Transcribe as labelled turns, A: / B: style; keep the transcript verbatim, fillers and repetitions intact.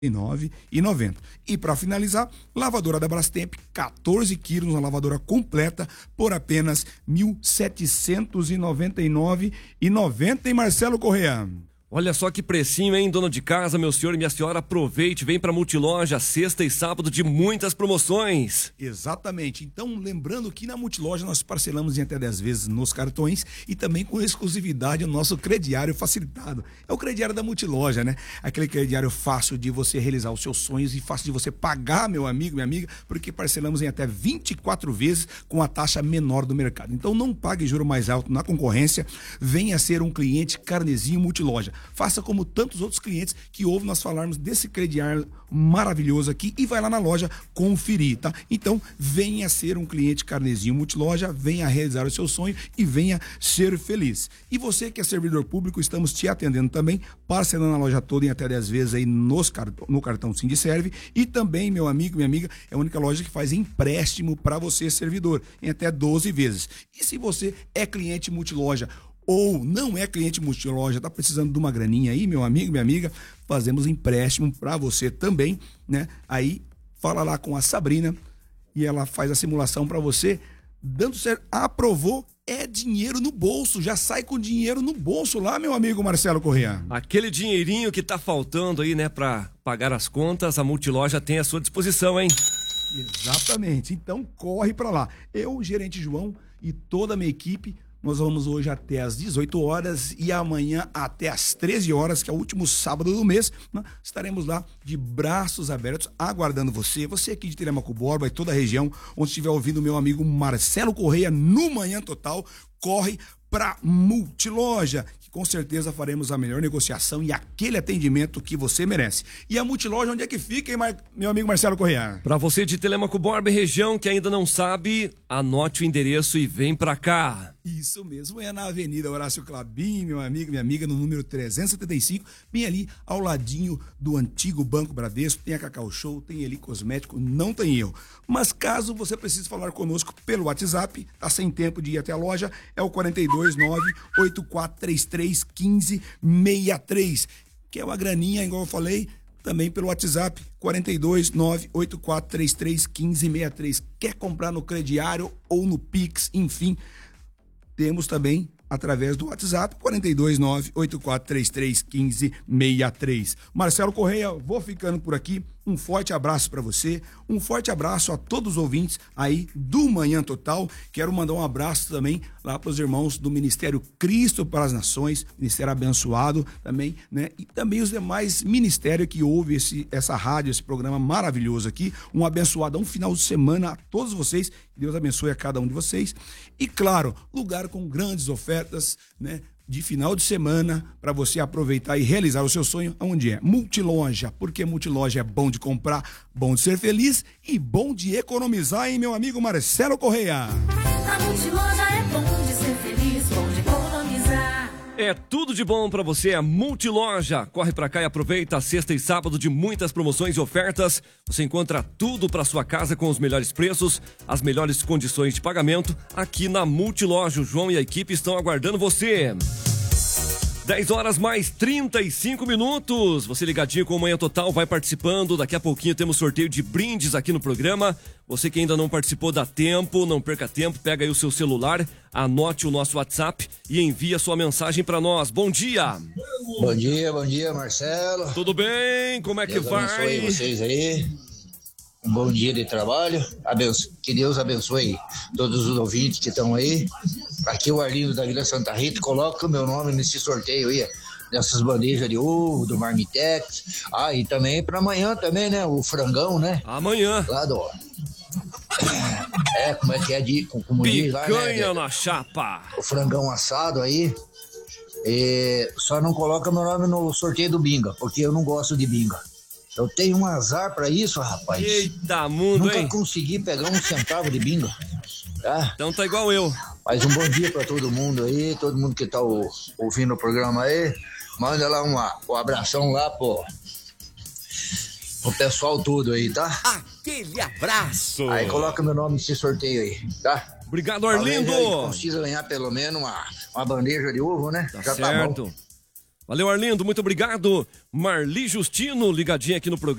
A: e nove e noventa. E para finalizar, lavadora da Brastemp, quatorze quilos, uma lavadora completa por apenas mil setecentos e noventa e nove reais e noventa centavos. E Marcelo Correia.
B: Olha só que precinho, hein, dono de casa, meu senhor e minha senhora, aproveite, vem pra Multiloja, sexta e sábado de muitas promoções.
A: Exatamente, então lembrando que na Multiloja nós parcelamos em até dez vezes nos cartões e também com exclusividade o nosso crediário facilitado. É o crediário da Multiloja, né? Aquele crediário fácil de você realizar os seus sonhos e fácil de você pagar, meu amigo, minha amiga, porque parcelamos em até vinte e quatro vezes com a taxa menor do mercado. Então não pague juro mais alto na concorrência, venha ser um cliente Carnezinho Multiloja. Faça como tantos outros clientes que ouvem nós falarmos desse crediário maravilhoso aqui e vai lá na loja conferir, tá? Então, venha ser um cliente Carnezinho Multiloja, venha realizar o seu sonho e venha ser feliz. E você que é servidor público, estamos te atendendo também, parcelando a loja toda em até dez vezes aí nos cartão, no cartão Sindiserve e também, meu amigo, minha amiga, é a única loja que faz empréstimo para você, servidor, em até doze vezes. E se você é cliente Multiloja ou não é cliente Multiloja, tá precisando de uma graninha aí, meu amigo, minha amiga, fazemos empréstimo para você também, né? Aí fala lá com a Sabrina e ela faz a simulação para você, dando certo, aprovou, é dinheiro no bolso, já sai com dinheiro no bolso lá, meu amigo Marcelo Correia.
B: Aquele dinheirinho que tá faltando aí, né, para pagar as contas, a Multiloja tem à sua disposição, hein?
A: Exatamente, então corre para lá. Eu, o gerente João e toda a minha equipe, nós vamos hoje até às dezoito horas e amanhã até às treze horas, que é o último sábado do mês, né? Estaremos lá de braços abertos, aguardando você, você aqui de Telemaco Borba e toda a região, onde estiver ouvindo o meu amigo Marcelo Correia no Manhã Total, corre para Multiloja, que com certeza faremos a melhor negociação e aquele atendimento que você merece. E a Multiloja, onde é que fica, hein, Mar... meu amigo Marcelo Correia?
B: Para você de Telemaco Borba e região que ainda não sabe, anote o endereço e vem para cá.
A: Isso mesmo, é na Avenida Horácio Clabin, meu amigo, minha amiga, no número trezentos e setenta e cinco, bem ali ao ladinho do antigo Banco Bradesco, tem a Cacau Show, tem ali cosmético, não tem erro. Mas caso você precise falar conosco pelo WhatsApp, tá sem tempo de ir até a loja, é o quatro dois nove, oito quatro três três, um cinco seis três, que é uma graninha, igual eu falei, também pelo WhatsApp, quatro dois nove, oito quatro três três, um cinco seis três. Quer comprar no crediário ou no Pix, enfim, temos também através do WhatsApp, quatro dois nove, oito quatro três três, um cinco seis três. Marcelo Correia, vou ficando por aqui. Um forte abraço para você, um forte abraço a todos os ouvintes aí do Manhã Total. Quero mandar um abraço também lá para os irmãos do Ministério Cristo para as Nações, Ministério abençoado também, né? E também os demais ministérios que ouvem esse, essa rádio, esse programa maravilhoso aqui. Um abençoado, um final de semana a todos vocês. Que Deus abençoe a cada um de vocês. E claro, lugar com grandes ofertas, né? De final de semana, para você aproveitar e realizar o seu sonho, onde é? Multiloja, porque Multiloja é bom de comprar, bom de ser feliz e bom de economizar, hein, meu amigo Marcelo Correia?
C: Na Multiloja é bom de ser feliz, bom de economizar.
B: É tudo de bom pra você, a Multiloja. Corre pra cá e aproveita a sexta e sábado de muitas promoções e ofertas. Você encontra tudo pra sua casa com os melhores preços, as melhores condições de pagamento aqui na Multiloja. O João e a equipe estão aguardando você. dez horas mais trinta e cinco minutos. Você ligadinho com o Manhã Total, vai participando. Daqui a pouquinho temos sorteio de brindes aqui no programa. Você que ainda não participou, dá tempo, não perca tempo. Pega aí o seu celular, anote o nosso WhatsApp e envia sua mensagem para nós. Bom dia.
D: Bom dia, bom dia, Marcelo.
B: Tudo bem? Como é que
D: Deus
B: vai?
D: abençoe vocês aí. Um bom dia de trabalho. Abenço... Que Deus abençoe todos os ouvintes que estão aí. Aqui é o Arlindo da Vila Santa Rita. Coloca o meu nome nesse sorteio aí, dessas bandejas de ovo, do Marmitex. Ah, e também para amanhã também, né? O frangão, né?
B: Amanhã.
D: Lá do... É, como é que é de... Como diz lá, né?
B: Picanha na chapa.
D: O frangão assado aí. E... Só não coloca meu nome no sorteio do binga, porque eu não gosto de binga. Eu tenho um azar pra isso, rapaz.
B: Eita mundo,
D: Nunca
B: hein?
D: consegui pegar um centavo de bingo. Tá?
B: Então tá igual eu.
D: Mas um bom dia pra todo mundo aí, todo mundo que tá o, ouvindo o programa aí. Manda lá uma, um abração lá, pô. O pessoal todo aí, tá?
B: Aquele abraço.
D: Aí coloca meu nome nesse sorteio aí, tá?
B: Obrigado, Arlindo.
D: Precisa ganhar pelo menos uma, uma bandeja de ovo, né?
B: Tá
D: Já
B: certo.
D: tá bom.
B: Valeu, Arlindo, muito obrigado. Marli Justino, ligadinha aqui no programa.